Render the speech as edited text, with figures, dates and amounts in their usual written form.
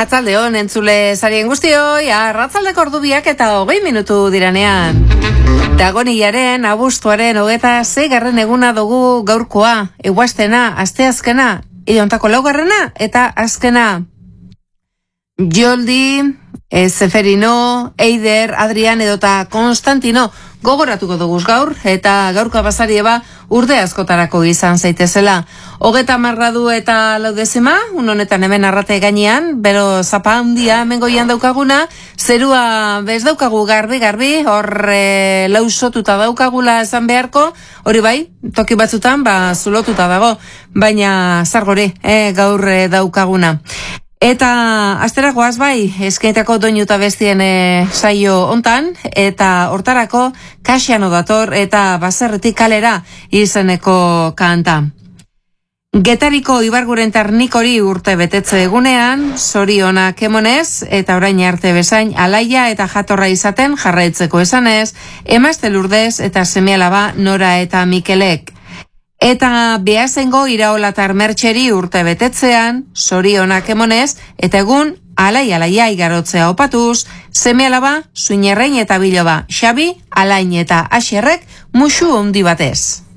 Atzaldeon entzule zarien guztioi, arratzaldeko ordubiak eta 20 minutu diranean. Dagonilaren, abuztuaren, 26. eguna dugu gaurkoa, eguaztena, asteazkena, edontako laugarrena eta azkena. Joldi, Zeferino, Eider, Adrian edota Konstantino gogoratuko duguz gaur, eta gaurko bazarieba urte askotarako izan zaitezela. 30 gradu eta 4, honetan hemen arrate gainean, bero zapa handia hemen goian daukaguna, zerua bez daukagu garbi, hor lausotuta daukagula esan beharko, hori bai, toki batzutan, zulotuta dago, baina zargori, gaur daukaguna. Eta asteragoaz bai, eskainetako doinu eta bestien saio hontan, eta hortarako Kasiano dator eta Baserritik kalera izeneko kanta. Getariko Ibarguren Tarnikori urte betetze egunean, zorionak emonez, eta orain arte bezain alaia eta jatorra izaten jarraitzeko esanez, emazte Lurdez eta seme-alaba Nora eta Mikelek. Eta Beasaingo Iraolatar Mertxeri urte betetzean, zorionak emonez, eta egun alai-alaia igarotzea opatuz, seme-alaba Suinerrein eta Biloba, Xabi, Alain eta Axerrek musu handi batez.